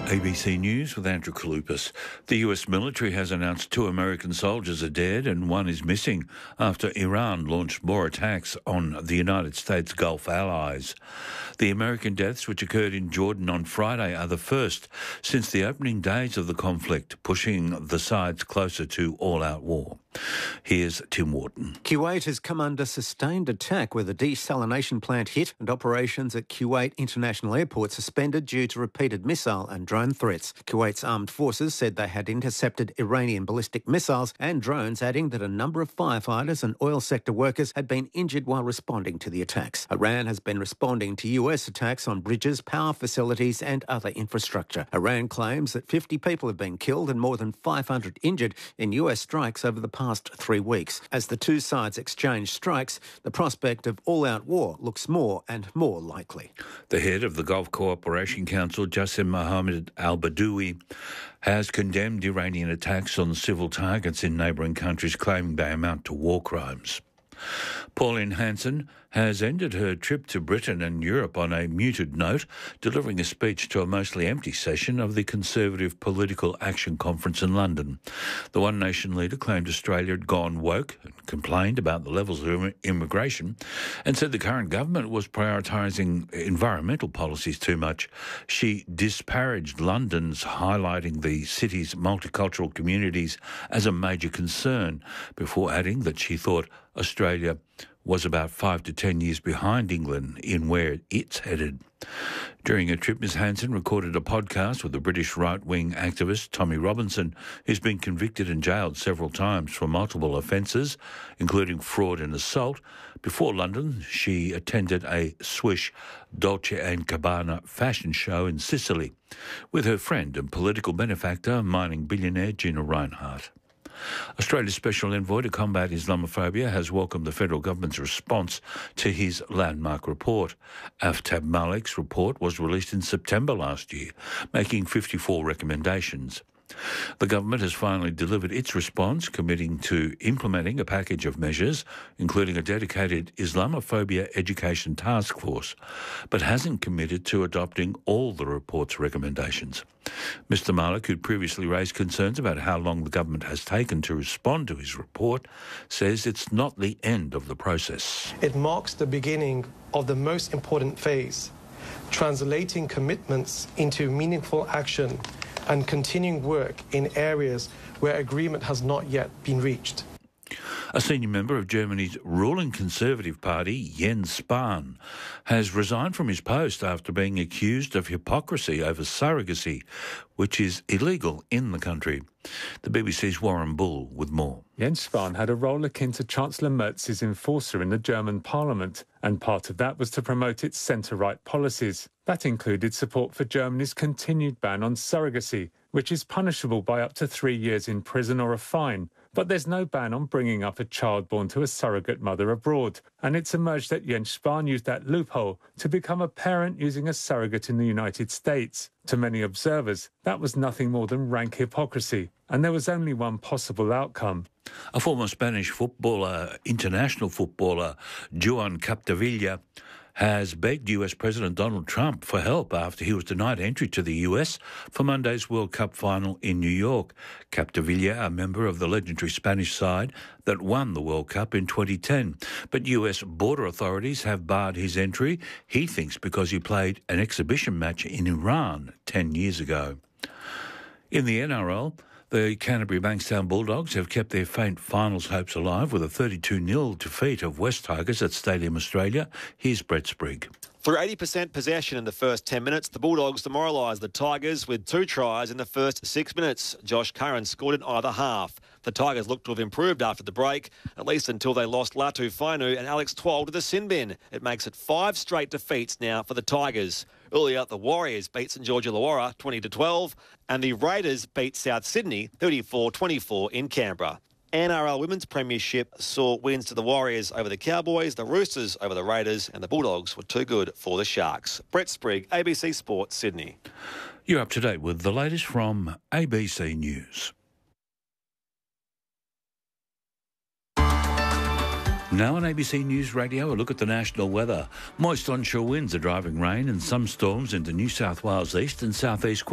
ABC News with Andrew Kalupas. The US military has announced 2 American soldiers are dead and 1 is missing after Iran launched more attacks on the United States Gulf allies. The American deaths, which occurred in Jordan on Friday, are the first since the opening days of the conflict, pushing the sides closer to all-out war. Here's Tim Wharton. Kuwait has come under sustained attack with a desalination plant hit and operations at Kuwait International Airport suspended due to repeated missile and drone threats. Kuwait's armed forces said they had intercepted Iranian ballistic missiles and drones, adding that a number of firefighters and oil sector workers had been injured while responding to the attacks. Iran has been responding to US attacks on bridges, power facilities and other infrastructure. Iran claims that 50 people have been killed and more than 500 injured in US strikes over the past 3 weeks. As the two sides exchange strikes, the prospect of all-out war looks more and more likely. The head of the Gulf Cooperation Council, Jassim Mohammed al-Badoui, has condemned Iranian attacks on civil targets in neighbouring countries, claiming they amount to war crimes. Pauline Hanson has ended her trip to Britain and Europe on a muted note, delivering a speech to a mostly empty session of the Conservative Political Action Conference in London. The One Nation leader claimed Australia had gone woke and complained about the levels of immigration and said the current government was prioritising environmental policies too much. She disparaged London's highlighting the city's multicultural communities as a major concern, before adding that she thought Australia was about 5 to 10 years behind England in where it's headed. During a trip, Ms Hanson recorded a podcast with the British right-wing activist Tommy Robinson, who's been convicted and jailed several times for multiple offences, including fraud and assault. Before London, she attended a Swiss Dolce & Gabbana fashion show in Sicily with her friend and political benefactor, mining billionaire Gina Rinehart. Australia's Special Envoy to combat Islamophobia has welcomed the federal government's response to his landmark report. Aftab Malik's report was released in September last year, making 54 recommendations. The government has finally delivered its response, committing to implementing a package of measures, including a dedicated Islamophobia education task force, but hasn't committed to adopting all the report's recommendations. Mr Malik, who previously raised concerns about how long the government has taken to respond to his report, says it's not the end of the process. It marks the beginning of the most important phase, translating commitments into meaningful action and continuing work in areas where agreement has not yet been reached. A senior member of Germany's ruling Conservative Party, Jens Spahn, has resigned from his post after being accused of hypocrisy over surrogacy, which is illegal in the country. The BBC's Warren Bull with more. Jens Spahn had a role akin to Chancellor Merz's enforcer in the German parliament, and part of that was to promote its centre-right policies. That included support for Germany's continued ban on surrogacy, which is punishable by up to 3 years in prison or a fine. But there's no ban on bringing up a child born to a surrogate mother abroad. And it's emerged that Jens Spahn used that loophole to become a parent using a surrogate in the United States. To many observers, that was nothing more than rank hypocrisy. And there was only one possible outcome. A former Spanish footballer, international footballer, Joan Capdevila, has begged US President Donald Trump for help after he was denied entry to the US for Monday's World Cup final in New York. Capdevila, a member of the legendary Spanish side that won the World Cup in 2010. But US border authorities have barred his entry, he thinks because he played an exhibition match in Iran 10 years ago. In the NRL, the Canterbury Bankstown Bulldogs have kept their faint finals hopes alive with a 32-0 defeat of West Tigers at Stadium Australia. Here's Brett Sprigg. Through 80% possession in the first 10 minutes, the Bulldogs demoralised the Tigers with 2 tries in the first 6 minutes. Josh Curran scored in either half. The Tigers looked to have improved after the break, at least until they lost Latu Fainu and Alex Twal to the sin bin. It makes it 5 straight defeats now for the Tigers. Earlier, the Warriors beat St George Illawarra 20-12, and the Raiders beat South Sydney 34-24 in Canberra. NRL Women's Premiership saw wins to the Warriors over the Cowboys, the Roosters over the Raiders, and the Bulldogs were too good for the Sharks. Brett Sprigg, ABC Sport, Sydney. You're up to date with the latest from ABC News. Now on ABC News Radio, a look at the national weather. Moist onshore winds are driving rain and some storms into New South Wales east and southeast